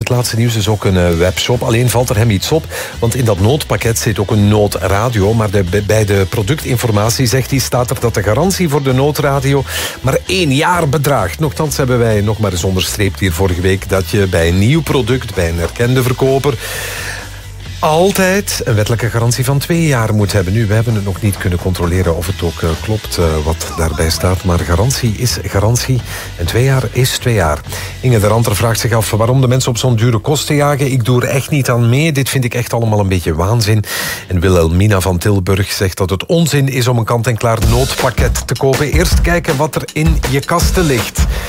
laatste nieuws is ook een webshop. Alleen valt er hem iets op, want in dat noodpakket zit ook een noodradio. Maar bij de productinformatie zegt hij, staat er dat de garantie voor de noodradio maar 1 jaar bedraagt. Nochtans hebben wij nog maar eens onderstreept hier vorige week dat je bij een nieuw product, bij een erkende verkoper, altijd een wettelijke garantie van 2 jaar moet hebben. Nu, we hebben het nog niet kunnen controleren of het ook klopt wat daarbij staat. Maar garantie is garantie. En 2 jaar is 2 jaar. Inge de Ranter vraagt zich af waarom de mensen op zo'n dure kosten jagen. Ik doe er echt niet aan mee. Dit vind ik echt allemaal een beetje waanzin. En Wilhelmina van Tilburg zegt dat het onzin is om een kant-en-klaar noodpakket te kopen. Eerst kijken wat er in je kasten ligt.